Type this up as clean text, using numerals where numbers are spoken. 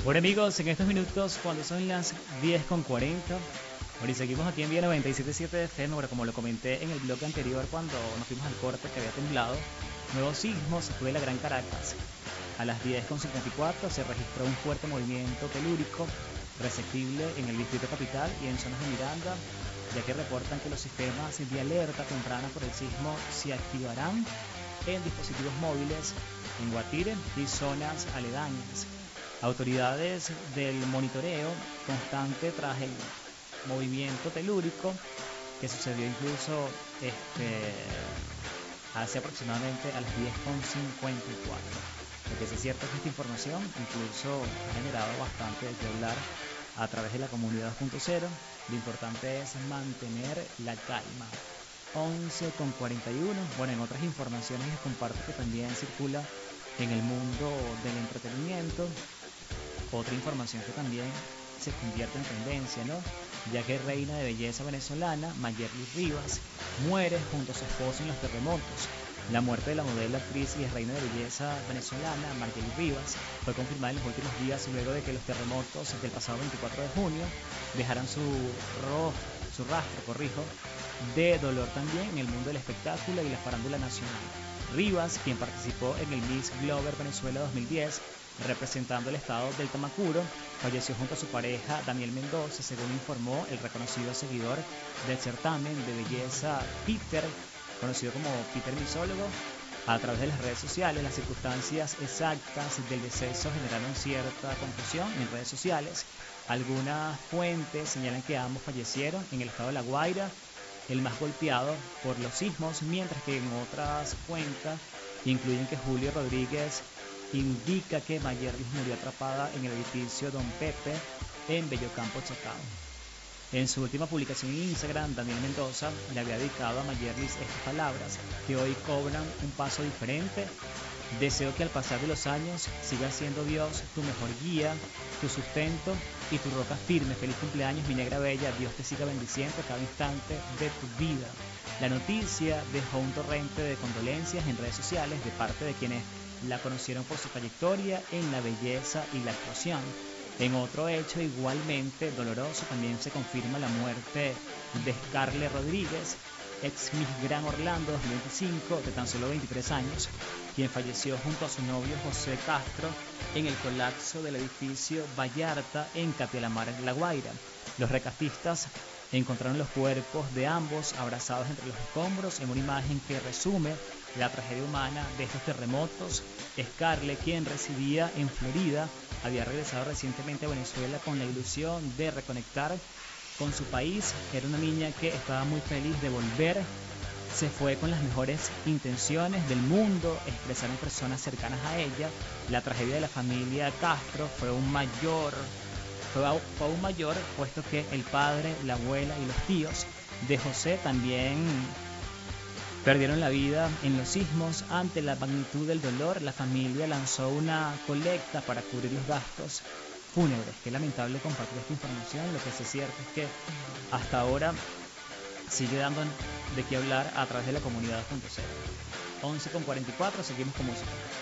Bueno amigos, en estos minutos cuando son las 10:40, bueno, y seguimos aquí en Vía 97.7 de FM. Bueno, como lo comenté en el blog anterior cuando nos fuimos al corte que había temblado, nuevos sismos de la Gran Caracas. A las 10:54 se registró un fuerte movimiento telúrico perceptible en el distrito capital y en zonas de Miranda, ya que reportan que los sistemas de alerta temprana por el sismo se activarán en dispositivos móviles en Guatire y zonas aledañas. Autoridades del monitoreo constante tras el movimiento telúrico que sucedió incluso hace aproximadamente a las 10:54. Lo que sí es cierto es que esta información incluso ha generado bastante de qué hablar a través de la comunidad 2.0. Lo importante es mantener la calma. 11:41. Bueno, en otras informaciones les comparto que también circula en el mundo del entretenimiento otra información que también se convierte en tendencia, ¿no? Ya que reina de belleza venezolana, Mayerlis Rivas, muere junto a su esposo en los terremotos. La muerte de la modelo, actriz y reina de belleza venezolana, Mayerlis Rivas, fue confirmada en los últimos días luego de que los terremotos del pasado 24 de junio dejaran su rastro, de dolor también en el mundo del espectáculo y la farándula nacional. Rivas, quien participó en el Miss Glover Venezuela 2010, representando el estado del Tamacuro, falleció junto a su pareja Daniel Mendoza, según informó el reconocido seguidor del certamen de belleza Peter, conocido como Peter Misólogo. A través de las redes sociales, las circunstancias exactas del deceso generaron cierta confusión en redes sociales. Algunas fuentes señalan que ambos fallecieron en el estado de La Guaira, el más golpeado por los sismos, mientras que en otras cuentas incluyen que Julio Rodríguez indica que Mayerlis murió atrapada en el edificio Don Pepe en Bellocampo, Chacao. En su última publicación en Instagram, Daniel Mendoza le había dedicado a Mayerlis estas palabras, que hoy cobran un paso diferente. Deseo que al pasar de los años siga siendo Dios tu mejor guía, tu sustento y tu roca firme. Feliz cumpleaños, mi negra bella. Dios te siga bendiciendo a cada instante de tu vida. La noticia dejó un torrente de condolencias en redes sociales de parte de quienes la conocieron por su trayectoria en la belleza y la actuación. En otro hecho igualmente doloroso también se confirma la muerte de Scarlett Rodríguez, ex Miss Gran Orlando 2025, de tan solo 23 años, quien falleció junto a su novio José Castro en el colapso del edificio Vallarta en Capialamar, en La Guaira. Los rescatistas encontraron los cuerpos de ambos abrazados entre los escombros en una imagen que resume la tragedia humana de estos terremotos. Scarlett, quien residía en Florida, había regresado recientemente a Venezuela con la ilusión de reconectar con su país. Era una niña que estaba muy feliz de volver. Se fue con las mejores intenciones del mundo, expresaron personas cercanas a ella. La tragedia de la familia Castro fue aún mayor, puesto que el padre, la abuela y los tíos de José también perdieron la vida en los sismos. Ante la magnitud del dolor, la familia lanzó una colecta para cubrir los gastos fúnebres. Qué lamentable compartir esta información. Lo que sí es cierto es que hasta ahora sigue dando de qué hablar a través de la comunidad 2.0. 11:44, seguimos con música.